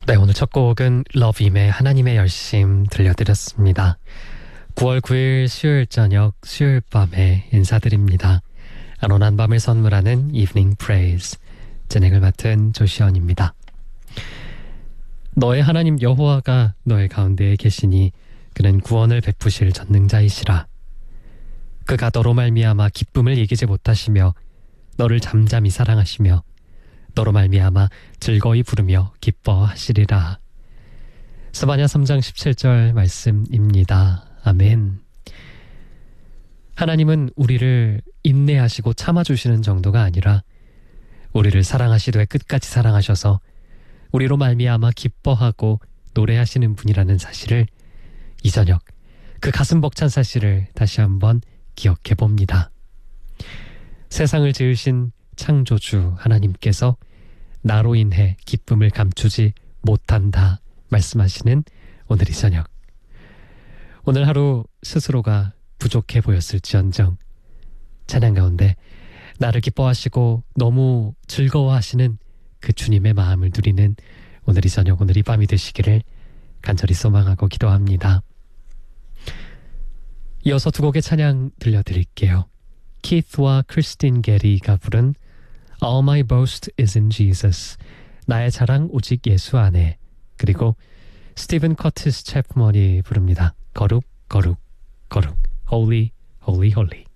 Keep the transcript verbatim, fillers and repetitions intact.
네, 오늘 첫 곡은 러빔의 하나님의 열심 들려드렸습니다. 구월 구일 수요일 저녁, 수요일 밤에 인사드립니다. 안온한 밤을 선물하는 Evening Praise, 진행을 맡은 조시원입니다. 너의 하나님 여호와가 너의 가운데에 계시니 그는 구원을 베푸실 전능자이시라. 그가 너로 말미암아 기쁨을 이기지 못하시며 너를 잠잠히 사랑하시며 너로 말미암아 즐거이 부르며 기뻐하시리라. 스바냐 삼 장 십칠 절 말씀입니다. 아멘. 하나님은 우리를 인내하시고 참아주시는 정도가 아니라 우리를 사랑하시되 끝까지 사랑하셔서 우리로 말미암아 기뻐하고 노래하시는 분이라는 사실을 이 저녁, 그 가슴 벅찬 사실을 다시 한번 기억해 봅니다. 세상을 지으신 창조주 하나님께서 나로 인해 기쁨을 감추지 못한다 말씀하시는 오늘 이 저녁. 오늘 하루 스스로가 부족해 보였을지언정 찬양 가운데 나를 기뻐하시고 너무 즐거워하시는 그 주님의 마음을 누리는 오늘 이 저녁, 오늘 이 밤이 되시기를 간절히 소망하고 기도합니다. 이어서 두 곡의 찬양 들려드릴게요. 키스와 크리스틴 게리가 부른 All My Boast is in Jesus, 나의 자랑 오직 예수 안에, 그리고 스티븐 커티스 채프먼이 부릅니다. 거룩 거룩 거룩, Holy Holy Holy.